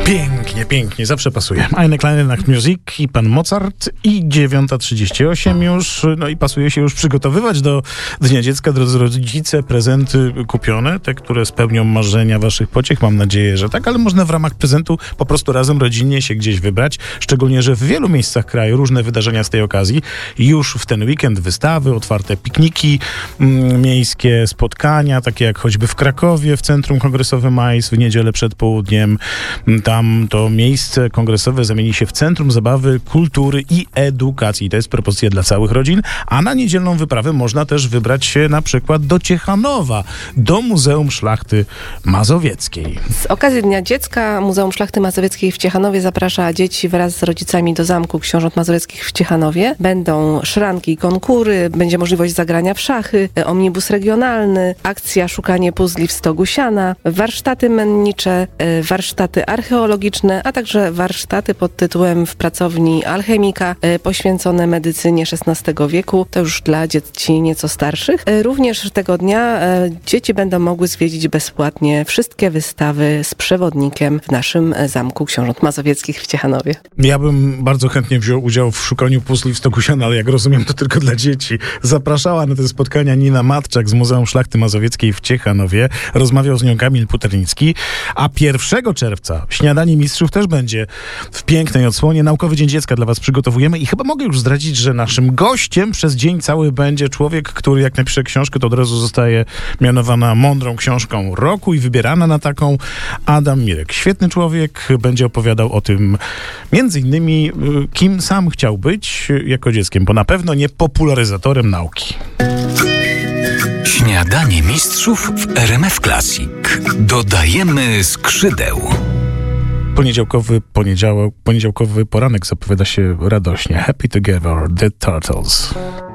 Pięknie, pięknie, zawsze pasuje. Eine kleine Nachtmusik i pan Mozart i 9:38 już, no i pasuje się już przygotowywać do Dnia Dziecka. Drodzy rodzice, prezenty kupione, te, które spełnią marzenia waszych pociech, mam nadzieję, że tak, ale można w ramach prezentu po prostu razem rodzinnie się gdzieś wybrać, szczególnie, że w wielu miejscach kraju różne wydarzenia z tej okazji. Już w ten weekend wystawy, otwarte pikniki miejskie, spotkania, takie jak choćby w Krakowie, w Centrum Kongresowym AIS w niedzielę przed południem. Tam to miejsce kongresowe zamieni się w Centrum Zabawy, Kultury i Edukacji. To jest propozycja dla całych rodzin, a na niedzielną wyprawę można też wybrać się na przykład do Ciechanowa, do Muzeum Szlachty Mazowieckiej. Z okazji Dnia Dziecka Muzeum Szlachty Mazowieckiej w Ciechanowie zaprasza dzieci wraz z rodzicami do Zamku Książąt Mazowieckich w Ciechanowie. Będą szranki i konkury, będzie możliwość zagrania w szachy, omnibus regionalny, akcja Szukanie puzli w stogu siana, warsztaty mennicze, warsztaty archeologiczne, a także warsztaty pod tytułem W pracowni alchemika poświęcone medycynie XVI wieku. To już dla dzieci nieco starszych. Również tego dnia dzieci będą mogły zwiedzić bezpłatnie wszystkie wystawy z przewodnikiem w naszym Zamku Książąt Mazowieckich w Ciechanowie. Ja bym bardzo chętnie wziął udział w szukaniu puzli w stogu siana, ale jak rozumiem, to tylko dla dzieci. Zapraszała na te spotkania Nina Matczak z Muzeum Szlachty Mazowieckiej w Ciechanowie. Rozmawiał z nią Kamil Puternicki. A 1 czerwca Śniadanie Mistrzów też będzie w pięknej odsłonie. Naukowy Dzień Dziecka dla was przygotowujemy i chyba mogę już zdradzić, że naszym gościem przez dzień cały będzie człowiek, który jak napisze książkę, to od razu zostaje mianowana mądrą książką roku i wybierana na taką. Adam Mirek. Świetny człowiek, będzie opowiadał o tym między innymi, kim sam chciał być jako dzieckiem, bo na pewno nie popularyzatorem nauki. Śniadanie Mistrzów w RMF Classic. Dodajemy skrzydeł. Poniedziałkowy poranek zapowiada się radośnie. Happy Together, The Turtles.